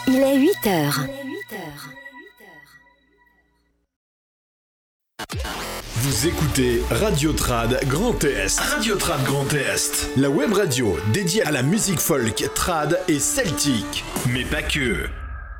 Il est 8 heures. Vous écoutez Radio Trad Grand Est. Radio Trad Grand Est. La web radio dédiée à la musique folk, trad et celtique. Mais pas que.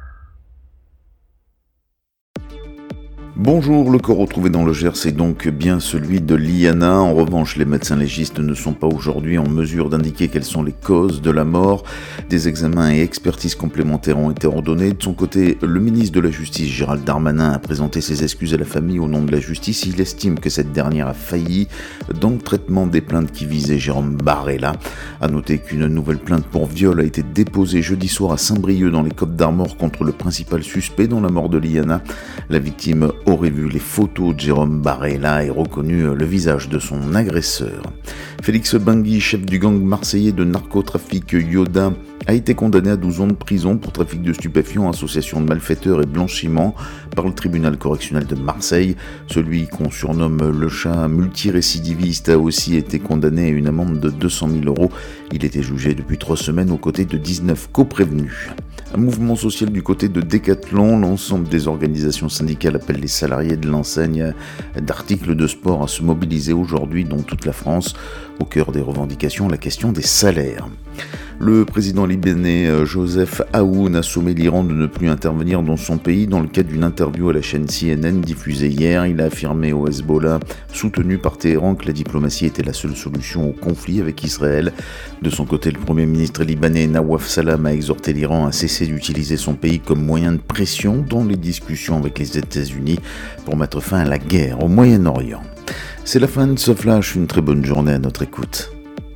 Bonjour, le corps retrouvé dans le Gers est donc bien celui de Liana. En revanche, les médecins légistes ne sont pas aujourd'hui en mesure d'indiquer quelles sont les causes de la mort. Des examens et expertises complémentaires ont été ordonnés. De son côté, le ministre de la Justice, Gérald Darmanin, a présenté ses excuses à la famille au nom de la justice. Il estime que cette dernière a failli dans le traitement des plaintes qui visaient Jérôme Barrella. À noter qu'une nouvelle plainte pour viol a été déposée jeudi soir à Saint-Brieuc dans les Côtes-d'Armor contre le principal suspect dans la mort de Liana. La victime aurait vu les photos de Jérôme Barrella et reconnu le visage de son agresseur. Félix Bangui, chef du gang marseillais de narcotrafic Yoda, a été condamné à 12 ans de prison pour trafic de stupéfiants, association de malfaiteurs et blanchiment par le tribunal correctionnel de Marseille. Celui qu'on surnomme le chat multirécidiviste a aussi été condamné à une amende de 200 000 €. Il était jugé depuis 3 semaines aux côtés de 19 coprévenus. Un mouvement social du côté de Decathlon, l'ensemble des organisations syndicales appellent les salariés de l'enseigne d'articles de sport à se mobiliser aujourd'hui dans toute la France. Au cœur des revendications, la question des salaires. Le président libanais Joseph Aoun a sommé l'Iran de ne plus intervenir dans son pays dans le cadre d'une interview à la chaîne CNN diffusée hier. Il a affirmé au Hezbollah, soutenu par Téhéran, que la diplomatie était la seule solution au conflit avec Israël. De son côté, le premier ministre libanais Nawaf Salam a exhorté l'Iran à cesser d'utiliser son pays comme moyen de pression dans les discussions avec les États-Unis pour mettre fin à la guerre au Moyen-Orient. C'est la fin de ce flash, une très bonne journée à notre écoute.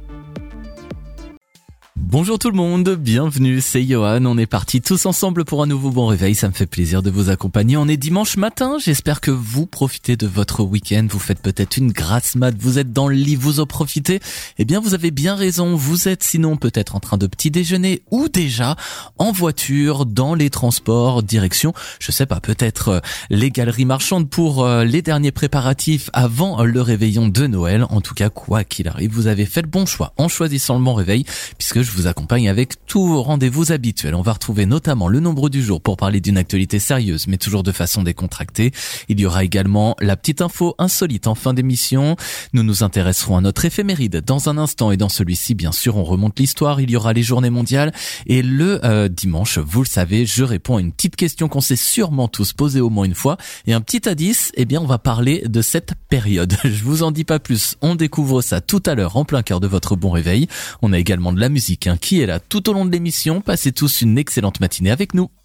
Bonjour tout le monde, bienvenue, c'est Johan, on est partis tous ensemble pour un nouveau bon réveil, ça me fait plaisir de vous accompagner. On est dimanche matin, j'espère que vous profitez de votre week-end, vous faites peut-être une grasse mat, vous êtes dans le lit, vous en profitez. Eh bien vous avez bien raison, vous êtes sinon peut-être en train de petit déjeuner ou déjà en voiture, dans les transports, direction, je sais pas, peut-être les galeries marchandes pour les derniers préparatifs avant le réveillon de Noël. En tout cas, quoi qu'il arrive, vous avez fait le bon choix en choisissant le bon réveil, puisque je vous accompagne avec tous vos rendez-vous habituels. On va retrouver notamment le nombre du jour pour parler d'une actualité sérieuse, mais toujours de façon décontractée. Il y aura également la petite info insolite en fin d'émission. Nous nous intéresserons à notre éphéméride dans un instant, et dans celui-ci, bien sûr, on remonte l'histoire. Il y aura les journées mondiales, et le dimanche, vous le savez, je réponds à une petite question qu'on s'est sûrement tous posée au moins une fois, et un petit indice, eh bien, on va parler de cette période. Je vous en dis pas plus, on découvre ça tout à l'heure en plein cœur de votre bon réveil. On a également de la musique qui est là tout au long de l'émission. Passez tous une excellente matinée avec nous.